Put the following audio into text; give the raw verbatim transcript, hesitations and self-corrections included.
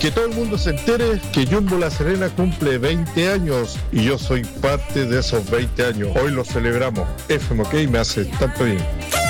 que todo el mundo se entere que Jumbo La Serena cumple veinte años y yo soy parte de esos veinte años. Hoy lo celebramos. F M OK me hace tanto bien.